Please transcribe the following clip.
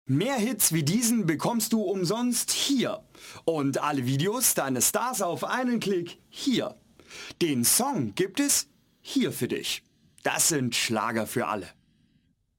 Mehr Hits wie diesen bekommst du umsonst hier. Und alle Videos deines Stars auf einen Klick hier. Den Song gibt es hier für dich. Das sind Schlager für alle.